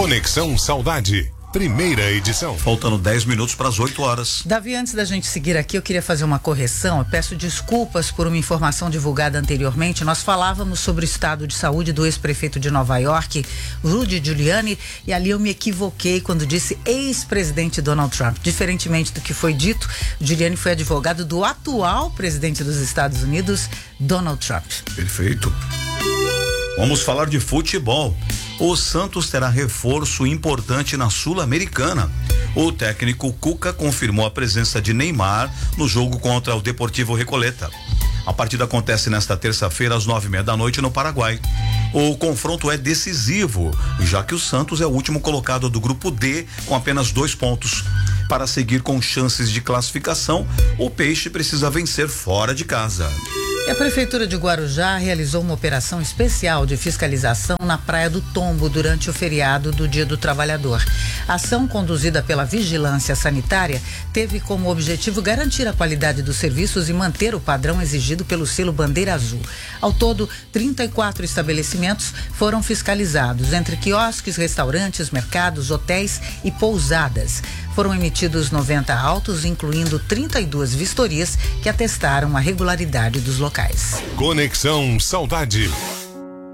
Conexão Saudade, primeira edição. Faltando 10 minutos para as 8 horas. Davi, antes da gente seguir aqui, eu queria fazer uma correção. Eu peço desculpas por uma informação divulgada anteriormente. Nós falávamos sobre o estado de saúde do ex-prefeito de Nova York, Rudy Giuliani, e ali eu me equivoquei quando disse ex-presidente Donald Trump. Diferentemente do que foi dito, Giuliani foi advogado do atual presidente dos Estados Unidos, Donald Trump. Perfeito. Vamos falar de futebol. O Santos terá reforço importante na Sul-Americana. O técnico Cuca confirmou a presença de Neymar no jogo contra o Deportivo Recoleta. A partida acontece nesta terça-feira às 9:30 da noite no Paraguai. O confronto é decisivo, já que o Santos é o último colocado do grupo D com apenas 2 pontos. Para seguir com chances de classificação, o Peixe precisa vencer fora de casa. E a Prefeitura de Guarujá realizou uma operação especial de fiscalização na Praia do Tombo durante o feriado do Dia do Trabalhador. A ação, conduzida pela Vigilância Sanitária, teve como objetivo garantir a qualidade dos serviços e manter o padrão exigido pelo selo Bandeira Azul. Ao todo, 34 estabelecimentos foram fiscalizados, entre quiosques, restaurantes, mercados, hotéis e pousadas. Foram emitidos 90 autos, incluindo 32 vistorias que atestaram a regularidade dos locais. Conexão Saudade.